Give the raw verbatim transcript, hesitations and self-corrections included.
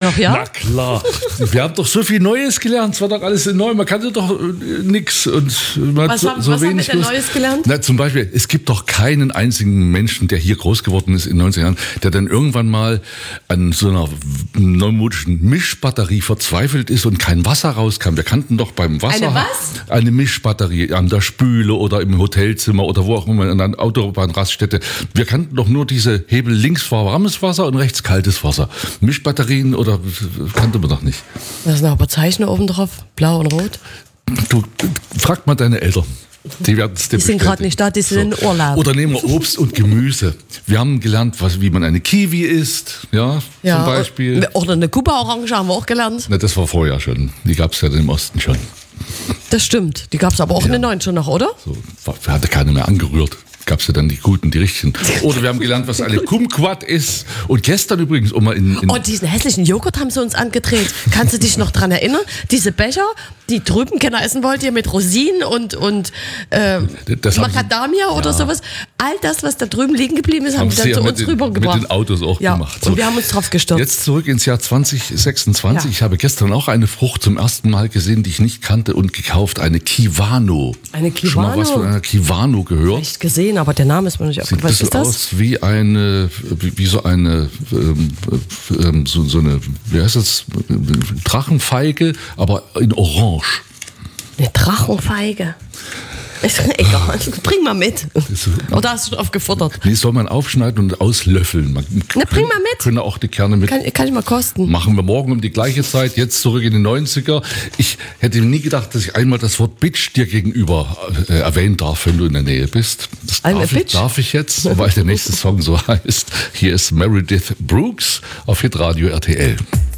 noch, ja? Na klar. Wir haben doch so viel Neues gelernt. Es war doch alles neu. Man kannte doch äh, nichts. Und man Was, hat so, haben, so was haben wir wenig denn gewusst. Neues gelernt? Na, zum Beispiel, es gibt doch keinen einzigen Menschen, der hier groß geworden ist in neunzig Jahren, der dann irgendwann mal an so einer neumodischen Mischbatterie verzweifelt ist und kein Wasser rauskam. Wir kannten doch beim Wasser... Eine was? Eine Mischbatterie an der Spüle oder im Hotelzimmer oder wo auch immer, an einer Autobahnraststätte. Wir kannten doch nur diese Hebel, links war warmes Wasser und rechts kaltes Wasser. Mischbatterien oder kannte man doch nicht. Da sind aber Zeichen oben drauf, blau und rot. Du, frag mal deine Eltern. Die werden es dir Die sind bestätigen. gerade nicht da, die sind in Urlaub. Oder nehmen wir Obst und Gemüse. Wir haben gelernt, was, wie man eine Kiwi isst, ja, Ja, zum Beispiel. Oder eine Kuba-Orange haben wir auch gelernt. Na, das war vorher schon. Die gab es ja im Osten schon. Das stimmt. Die gab es aber auch Ja. in den neunzigern noch, oder? So, war- hatte keiner mehr angerührt. Gab es ja dann die guten, die richtigen. Oder wir haben gelernt, was eine Kumquat ist. Und gestern übrigens, um mal in... in Oh, diesen hässlichen Joghurt haben sie uns angedreht. Kannst du dich noch dran erinnern? Diese Becher, die drüben keiner essen wollte, hier mit Rosinen und, und ähm, Das haben sie- Macadamia oder Ja. sowas. All das, was da drüben liegen geblieben ist, haben, haben die sie dann ja zu mit uns den, rübergebracht. mit den Autos auch ja. gemacht. Und wir haben uns drauf gestürzt. Jetzt zurück ins Jahr zwanzig sechsundzwanzig. Ja. Ich habe gestern auch eine Frucht zum ersten Mal gesehen, die ich nicht kannte und gekauft. Eine Kiwano. Eine Schon mal was Kiwano? von einer Kiwano gehört? Echt gesehen, aber der Name ist mir nicht Sieht aufgefallen. ein Was bisschen ist das? aus wie eine, wie, wie so eine, ähm, ähm, so, so eine, wie heißt das, Drachenfeige, aber in Orange. Eine Drachenfeige. Ist egal, bring mal mit. Ist- Oder hast du drauf gefuttert? Die soll man aufschneiden und auslöffeln. Man Na, bring mal mit. Können auch die Kerne mit. Kann, kann ich mal kosten. Machen wir morgen um die gleiche Zeit, jetzt zurück in die neunziger. Ich hätte nie gedacht, dass ich einmal das Wort Bitch dir gegenüber äh, erwähnen darf, wenn du in der Nähe bist. Das I'm a darf ich, bitch. darf ich jetzt, weil der nächste Song so heißt. Hier ist Meredith Brooks auf Hitradio R T L.